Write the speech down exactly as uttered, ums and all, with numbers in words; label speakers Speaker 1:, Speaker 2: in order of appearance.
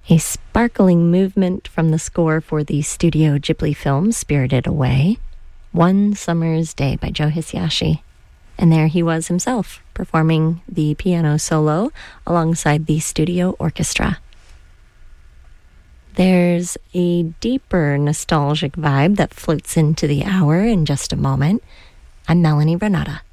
Speaker 1: A sparkling movement from the score for the Studio Ghibli film Spirited Away, One Summer's Day by Joe Hisaishi. And there he was himself, performing the piano solo alongside the studio orchestra. There's a deeper nostalgic vibe that floats into the hour in just a moment. I'm Melanie Renata.